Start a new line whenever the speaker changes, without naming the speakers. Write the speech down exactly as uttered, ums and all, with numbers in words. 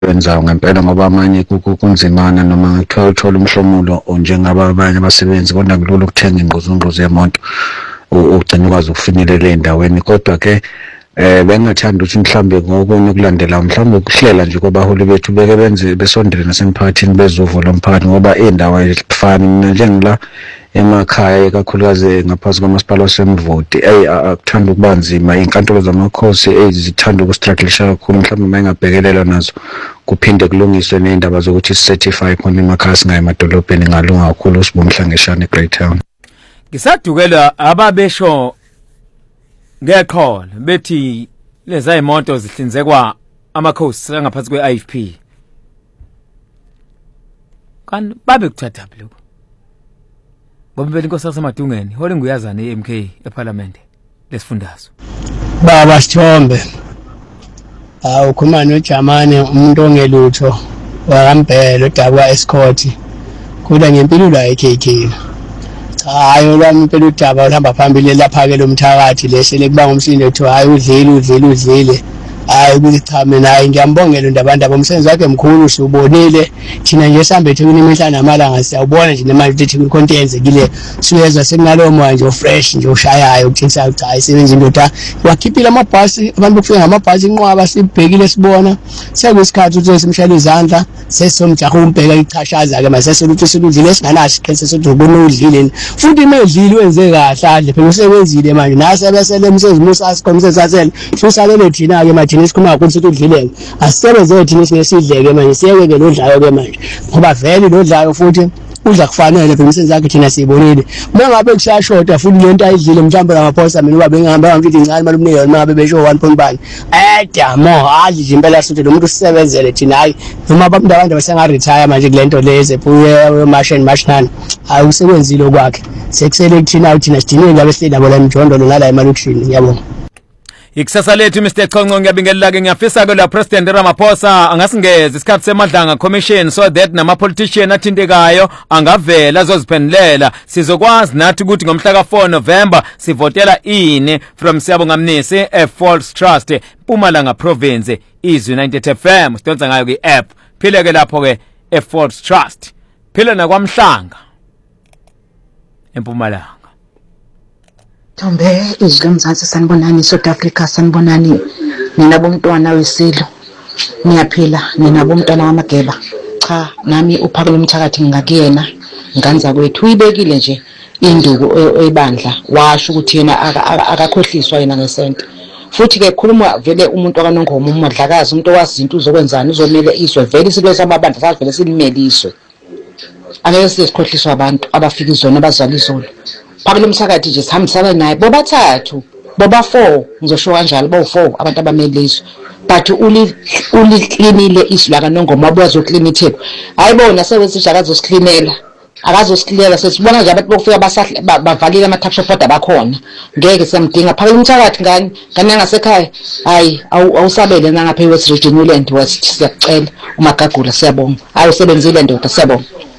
wenzayo ngempela ngoba amanye kunzimana noma ngithola uthola umhlomulo njengaba abanye abasebenzi kodwa kulula ukuthenga ingquzungquzu yemoto ugcina ukwazi ukufinyelela endaweni kodwa ke eh bengathanda ukuthi mhlambe ngokunye ukulandela mhlambe ukuhlela nje kwabaholi bethu beke benze besondele nasemphakathini bezovula umphakathi ngoba indawo ayifani mina njengila emakhaya ekakhulukazi ngaphansi kwamasipala wasemvoti hey akuthanda ukuba nzima inkantolo zamakhosi ezithanda ukustrugglisha kakhulu mhlawumbe mayengabhekelelwa nazo kuphinde kulungiswe neindaba zokuthi certify khona emakhasi ngaye emadolobheni ngalunga kakhulu usibumhlangeshane eGreat Town.
Ngisadukela ababesho ngekhona bethi leza imoto zihlinzekwa amakhosi angaphansi kwe-I F P kan babe kuthatha lokho ngoba bele inkosi yasemadungeni hole nguyazana e-M K eParliament lesifundazwe
baba Sithombe awu khuluma noJamane umuntu ongelutho wakambhelo dabwa escort kuda ngempilo la e-K K hayi lami impela udaba uhamba phambili lapha ke lo mthakathi lesele kuba ngomsindo ethi hayi udlile udlile udlile hayi ukuthi cha mina hayi ngiyambongela ndabantu abomsebenzi wakhe mkhulu usubonile thina nje sihambe ethekwini imihla namalanga siyawubona nje nemali ethi konke yenzekile siyeza sekunalomo manje fresh nje ushayayo ukuthisa cha isebenza indoda wakhiphila amabhasi abantu bokufika ngamabhasi inqwaba sibhekile sibona sekuyisikhathi ukuthi simshayele izandla sesomjaha umbheka ichashaza ke mase seluthi siludlile singanashi iqhense sokuthi ubona udlile futhi imedlile wenze kahle adle phela usebenzile manje nase besele umsebenzi musa sikhomsezasele fusalele thina ke thina sikhuluma ukuthi udlile asisebenze thina sinesidleke manje siyeke ke lodlayo ke manje ngoba vele lodlayo futhi udla kufanele phela umsebenzi wakhe thina siyibonile uma ngabe kushashoda futhi lento ayidlile mhlawumbe lamaphosa mina uba bengihamba ngithi incane imali umnikelo uma ngabe besho one point five eda mo adli nje impela futhi lo muntu usebenzele thina hayi noma abantu abantu basenga retire manje kulento leze buye machine machine hayi usebenzile okwakhe sekusele thina thina sidinile ngabe sihlala bona imjondolo ngala emalokishini yabona.
Ikusasa lethu Mister Chongo ngiyabingelela ke ngiyafisa ke la President Ramaphosa angasingeze isikhathi semadlanga commission so that nama politician athintekayo angavela azoziphendulela sizokwazi nathi ukuthi ngomhla ka four November sivotela ini from Siyabonga Mnisi e Falls Trust Mpumalanga Province Izwi ninety-eight F M sidonsa ngayo ke app phile ke lapho ke e Falls Trust phile na kwaMhlanga eMpumalanga.
Thombe izwi lomzansi sanibonani South Africa sanibonani nina bomntwana wesilo niyaphila nina bomntwana wamageba cha nami uphakela umthakathi ngakuyena nganza kwethu uyibekile nje induku ebandla washo ukuthi yena akakhohliswa yena ngesente futhi ke khuluma vele umuntu akaNongoma uMdlakazi umuntu owazi izinto uzokwenzani uzomele iswe vele isilo samabandla savele silimeliswe angeke sisikhohliswa abantu abafika izona abazali izolo phakela umthakathi nje sihambisana naye bobathathu boba four ngizosho kanjalo bo four abantu abameliswe but uli uliklinile iswi la kaNongoma abuza uklina ithephu hayibona sewenza akazosilinela akazosilinela sesibona nje abantu bokufika basahla bavalile ama tax shop abakhona ngeke siyamdinga phakela umthakathi ngani ngani ngasekhaya hayi awusabele nangapha eWest Region Land wathi siyakucela umagagula siyabonga awusebenzile ndoda siyabonga.